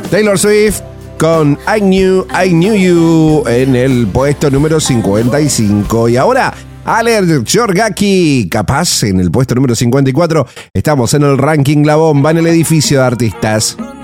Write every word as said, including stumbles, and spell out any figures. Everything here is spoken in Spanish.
Taylor Swift con I Knew, I Knew You en el puesto número cincuenta y cinco. Y ahora, Alert Yorgaki, capaz en el puesto número cincuenta y cuatro. Estamos en el ranking La Bomba, en el edificio de artistas.